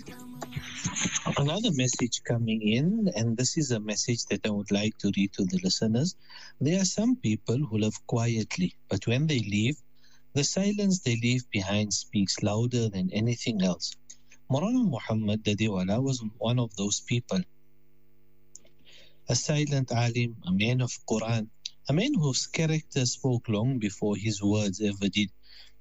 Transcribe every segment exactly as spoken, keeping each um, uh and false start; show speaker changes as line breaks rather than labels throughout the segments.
Another message coming in, and this is a message that I would like to read to the listeners. There are some people who live quietly, but when they leave, the silence they leave behind speaks louder than anything else. Maulana Muhammad Dadiwala was one of those people. A silent alim, a man of Quran, a man whose character spoke long before his words ever did.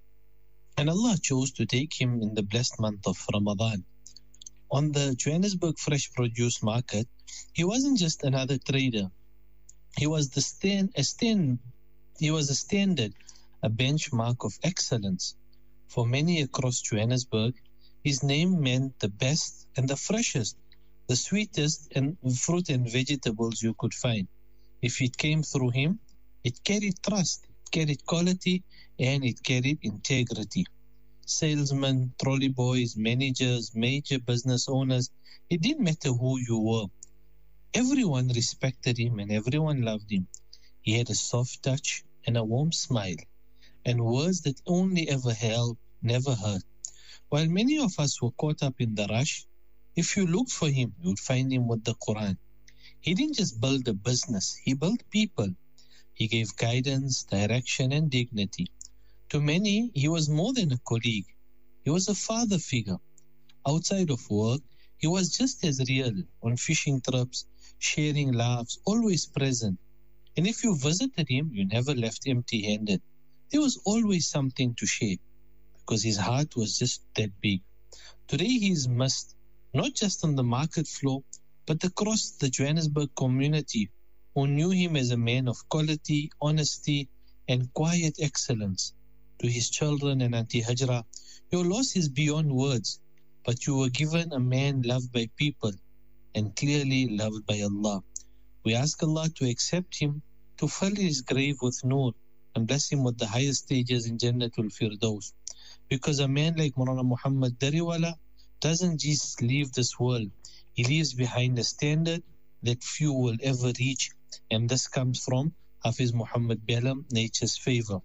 And Allah chose to take him in the blessed month of Ramadan. On the Johannesburg Fresh Produce Market, he wasn't just another trader. He was the stand, a stand, he was a standard, a benchmark of excellence. For many across Johannesburg, his name meant the best and the freshest, the sweetest and fruit and vegetables you could find. If it came through him, it carried trust, it carried quality, and it carried integrity. Salesmen, trolley boys, managers, major business owners, it didn't matter who you were. Everyone respected him and everyone loved him. He had a soft touch and a warm smile, and words that only ever helped, never hurt. While many of us were caught up in the rush, if you looked for him, you would find him with the Quran. He didn't just build a business, he built people. He gave guidance, direction, and dignity. To many, he was more than a colleague. He was a father figure. Outside of work, he was just as real, on fishing trips, sharing laughs, always present. And if you visited him, you never left empty-handed. There was always something to share, because his heart was just that big. Today he is missed, not just on the market floor, but across the Johannesburg community, who knew him as a man of quality, honesty, and quiet excellence. To his children and Auntie Hajra, your loss is beyond words, but you were given a man loved by people and clearly loved by Allah. We ask Allah to accept him, to fill his grave with nur, and bless him with the highest stages in Jannatul Firdaus. Because a man like Maulana Muhammad Dadiwala doesn't just leave this world, he leaves behind a standard that few will ever reach, and this comes from Hafiz Muhammad Bellam, Nature's Favor.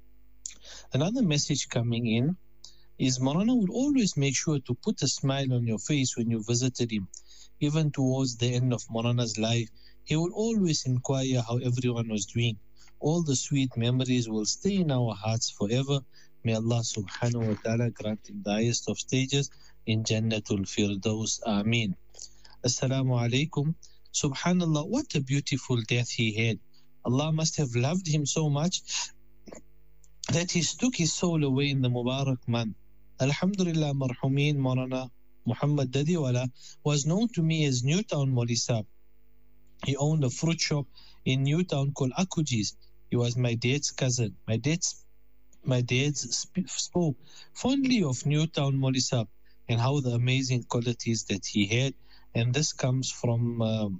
Another message coming in is Maulana would always make sure to put a smile on your face when you visited him. Even towards the end of Maulana's life, he would always inquire how everyone was doing. All the sweet memories will stay in our hearts forever. May Allah subhanahu wa ta'ala grant him the highest of stages in Jannatul Firdaus. Ameen. Assalamu alaikum. Subhanallah, what a beautiful death he had. Allah must have loved him so much that he took his soul away in the Mubarak month. Alhamdulillah, Marhumeen Maulana Muhammad Dadiwala was known to me as Newtown Molisab. He owned a fruit shop in Newtown called Akujis. He was my dad's cousin. My dad's my dad sp- spoke fondly of Newtown Molisab and how the amazing qualities that he had. And this comes from um,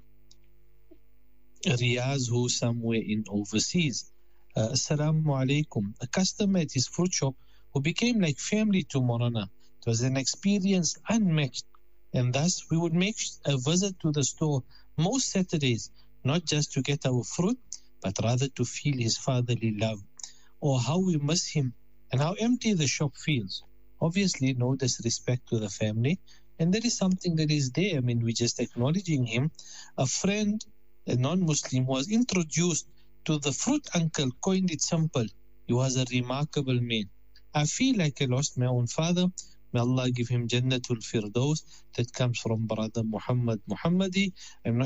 Riaz, who's somewhere in overseas. Uh, Assalamu alaikum. A customer at his fruit shop who became like family to Maulana. It was an experience unmatched, and thus we would make a visit to the store most Saturdays, not just to get our fruit, but rather to feel his fatherly love. Or how we miss him and how empty the shop feels. Obviously, no disrespect to the family, and there is something that is there. I mean, we're just acknowledging him. A friend, a non-Muslim, was introduced to the fruit uncle, coined it simple. He was a remarkable man. I feel like I lost my own father. May Allah give him Jannatul Firdaus. That comes from brother Muhammad Muhammadi. I'm not